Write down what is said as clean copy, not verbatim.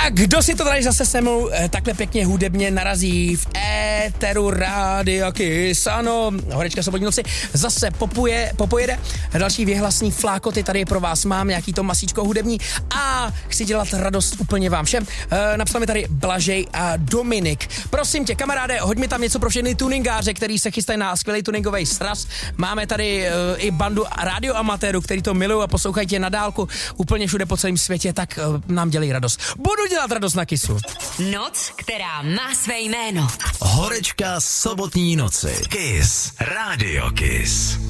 Tak, kdo si to tady zase se mnou takhle pěkně hudebně narazí v éteru Rádia Kiss? Ano, Horečka sobotní noci zase popojede. Další věhlasní flákoty tady pro vás mám, nějaký to masíčko hudební a chci dělat radost úplně vám všem. Napsal mi tady Blažej a Dominik. Prosím tě, kamaráde, hoď mi tam něco pro všechny tuningáře, který se chystají na skvělý tuningový sraz. Máme tady i bandu radioamatérů, který to milují a poslouchají tě na dálku úplně všude po celém světě, tak nám dělej radost. Budu dělat radost na Kissu. Noc, která má své jméno. Horečka sobotní noci. Kiss. Radio Kiss.